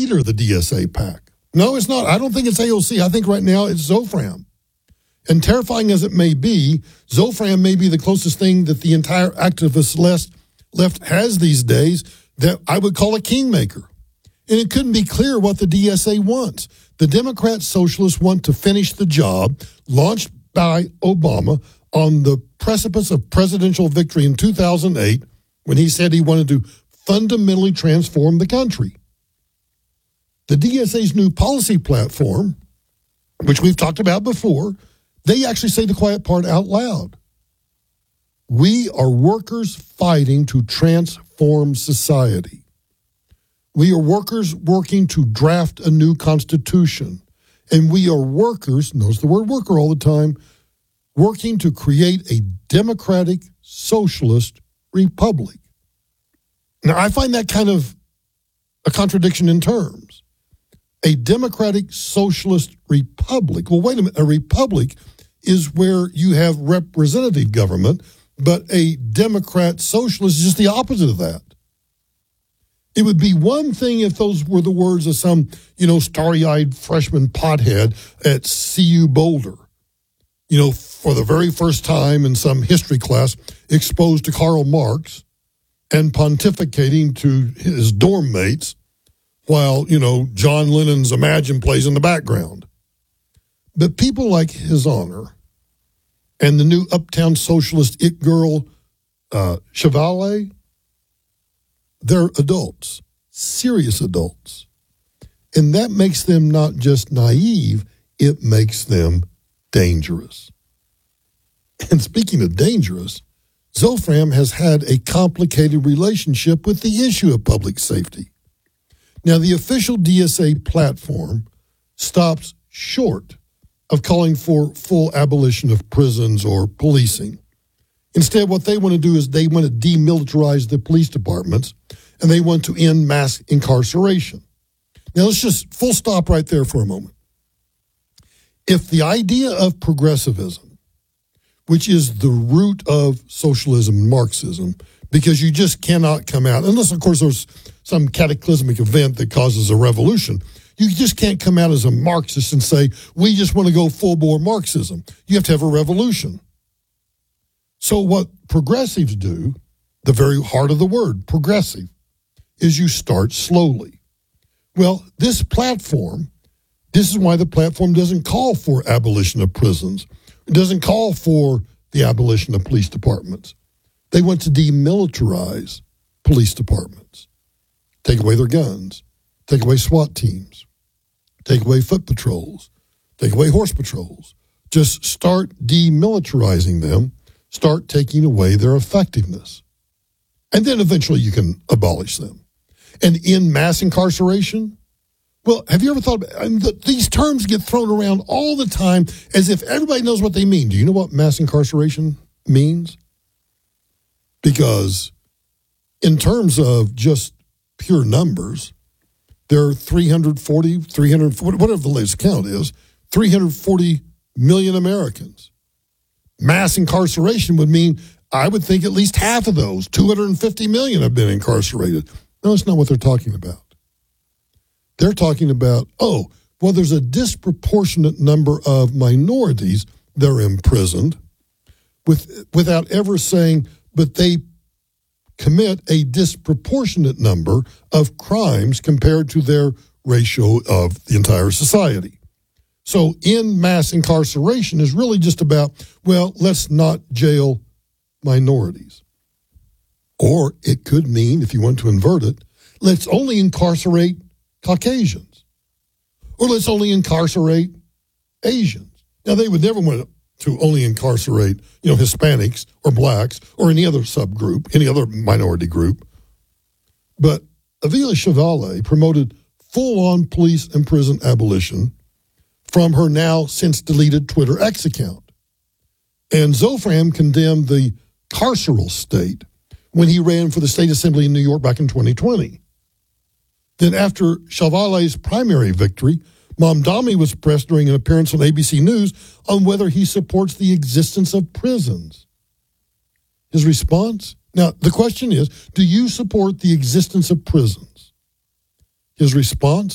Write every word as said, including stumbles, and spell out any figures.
leader of the D S A pack. No, it's not. I don't think it's A O C. I think right now it's Zofran. And terrifying as it may be, Zofran may be the closest thing that the entire activist left, left has these days that I would call a kingmaker. And it couldn't be clear what the D S A wants. The Democrat Socialists want to finish the job launched by Obama on the precipice of presidential victory in two thousand eight when he said he wanted to fundamentally transform the country. The D S A's new policy platform, which we've talked about before, they actually say the quiet part out loud. We are workers fighting to transform society. We are workers working to draft a new constitution. And we are workers, notice the word worker all the time, working to create a democratic socialist republic. Now, I find that kind of a contradiction in terms. A democratic socialist republic. Well, wait a minute. A republic is where you have representative government, but a Democrat socialist is just the opposite of that. It would be one thing if those were the words of some, you know, starry-eyed freshman pothead at C U Boulder, you know, for the very first time in some history class, exposed to Karl Marx and pontificating to his dorm mates while, you know, John Lennon's Imagine plays in the background. But people like His Honor and the new uptown socialist it girl, uh, Chevalier, they're adults, serious adults. And that makes them not just naive, it makes them dangerous. And speaking of dangerous, Zofran has had a complicated relationship with the issue of public safety. Now, the official D S A platform stops short of calling for full abolition of prisons or policing. Instead, what they want to do is they want to demilitarize the police departments, and they want to end mass incarceration. Now, let's just full stop right there for a moment. If the idea of progressivism, which is the root of socialism and Marxism, because you just cannot come out, unless, of course, there's some cataclysmic event that causes a revolution, you just can't come out as a Marxist and say, we just want to go full-bore Marxism. You have to have a revolution. So what progressives do, the very heart of the word, progressive, is you start slowly. Well, this platform, this is why the platform doesn't call for abolition of prisons. It doesn't call for the abolition of police departments. They want to demilitarize police departments, take away their guns, take away SWAT teams, take away foot patrols, take away horse patrols. Just start demilitarizing them, start taking away their effectiveness. And then eventually you can abolish them. And in mass incarceration, well, have you ever thought about, I mean, the, these terms get thrown around all the time as if everybody knows what they mean. Do you know what mass incarceration means? Because in terms of just pure numbers, there are three hundred forty, three hundred, whatever the latest count is, three hundred forty million Americans. Mass incarceration would mean, I would think at least half of those, two hundred fifty million, have been incarcerated. No, that's not what they're talking about. They're talking about, oh, well, there's a disproportionate number of minorities that are imprisoned with, without ever saying, but they commit a disproportionate number of crimes compared to their ratio of the entire society. So in mass incarceration is really just about, well, let's not jail minorities. Or it could mean, if you want to invert it, let's only incarcerate Caucasians. Or let's only incarcerate Asians. Now, they would never want to only incarcerate, you know, Hispanics or blacks or any other subgroup, any other minority group. But Avila Chevalier promoted full-on police and prison abolition from her now since deleted Twitter X account. And Zofran condemned the carceral state when he ran for the state assembly in New York back in twenty twenty. Then after Chevalier's primary victory, Mamdani was pressed during an appearance on A B C News on whether he supports the existence of prisons. His response? Now, the question is, do you support the existence of prisons? His response?